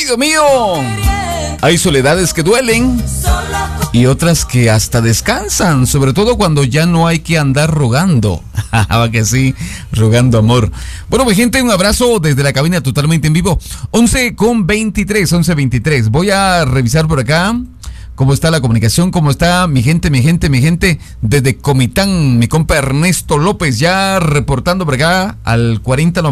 Amigo mío, hay soledades que duelen y otras que hasta descansan, sobre todo cuando ya no hay que andar rogando. ¿Va que sí? Rogando amor. Bueno, mi gente, un abrazo desde la cabina totalmente en vivo. 11:23. Voy a revisar por acá cómo está la comunicación, cómo está mi gente, desde Comitán, mi compa Ernesto López, ya reportando por acá al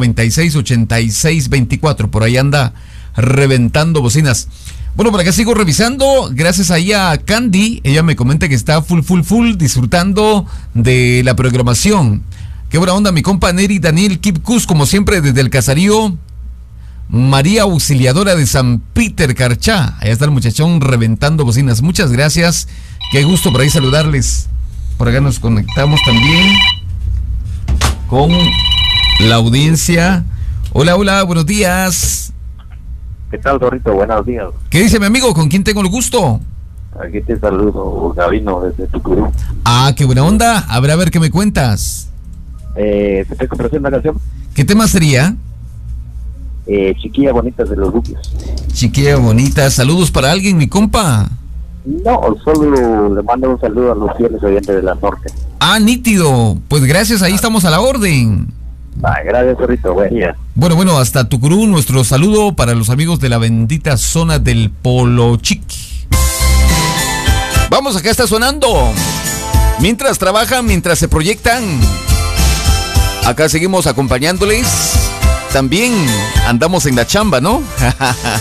4096-8624, por ahí anda reventando bocinas. Bueno, por acá sigo revisando, gracias ahí a Candy, ella me comenta que está full, disfrutando de la programación. Qué buena onda, mi compa Neri Daniel Kipkus, como siempre desde el Casarío María Auxiliadora de San Peter Carchá. Allá está el muchachón reventando bocinas. Muchas gracias. Qué gusto por ahí saludarles. Por acá nos conectamos también con la audiencia. Hola, buenos días. ¿Qué tal, Zorrito? Buenos días. ¿Qué dice mi amigo? ¿Con quién tengo el gusto? Aquí te saludo, Gabino, desde Tucurú. Ah, qué buena onda. A ver, ¿qué me cuentas? ¿Te estoy complaciendo una canción? ¿Qué tema sería? Chiquilla Bonita de los Rubios. Chiquilla Bonita. Saludos para alguien, mi compa. No, solo le mando un saludo a los fieles oyentes de la Norte. Ah, nítido. Pues gracias, ahí estamos a la orden. Gracias, Zorrito. Buen día. Bueno, hasta Tucurú, nuestro saludo para los amigos de la bendita zona del Polo Chiqui. Vamos, acá está sonando. Mientras trabajan, mientras se proyectan, acá seguimos acompañándoles. También andamos en la chamba, ¿no?